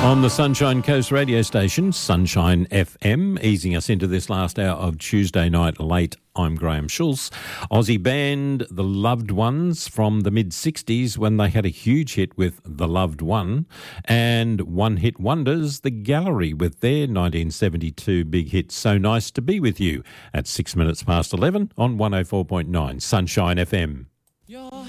On the Sunshine Coast radio station, Sunshine FM, easing us into this last hour of Tuesday night late. I'm Graham Schulz. Aussie band The Loved Ones from the mid-60s when they had a huge hit with The Loved One, and one-hit wonders The Gallery with their 1972 big hit So Nice to Be With You at 6 minutes past 11 on 104.9 Sunshine FM.